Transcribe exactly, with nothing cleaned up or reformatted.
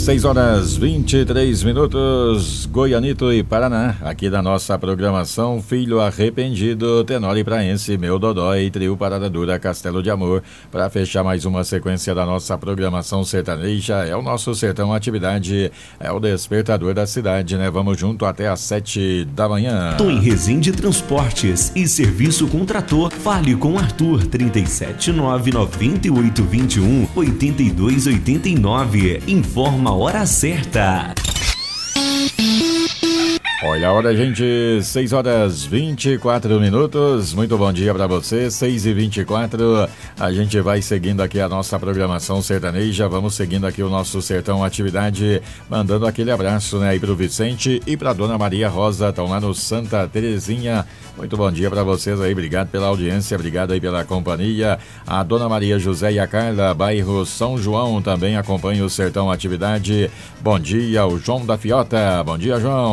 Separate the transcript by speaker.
Speaker 1: seis horas vinte e três minutos, Goianito e Paraná, aqui da nossa programação Filho Arrependido, Tenor e Praense, Meu Dodói, Trio Parada Dura, Castelo de Amor. Para fechar mais uma sequência da nossa programação sertaneja, é o nosso Sertão Atividade, é o despertador da cidade, né? Vamos junto até às sete da manhã.
Speaker 2: Tom Resende Transportes e Serviço com Trator. Fale com Arthur, trinta e sete, nove nove oito dois um, oito dois oito nove. Informa a hora certa.
Speaker 1: Olha a hora, gente, seis horas vinte e quatro minutos. Muito bom dia para você, seis e vinte e quatro. A gente vai seguindo aqui a nossa programação sertaneja. Vamos seguindo aqui o nosso Sertão Atividade, mandando aquele abraço, né, aí pro Vicente e pra Dona Maria Rosa, estão lá no Santa Terezinha. Muito bom dia para vocês aí, obrigado pela audiência, obrigado aí pela companhia. A Dona Maria José e a Carla, bairro São João, também acompanha o Sertão Atividade. Bom dia, o João da Fiota. Bom dia, João.